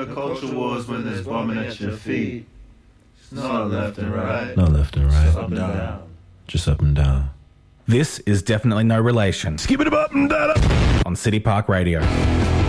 No culture wars when there's bombing at your feet. It's not left and right. No left and right. Just up and down. Just up and down. This is Definitely No Relation. Skip it up and down. On City Park Radio.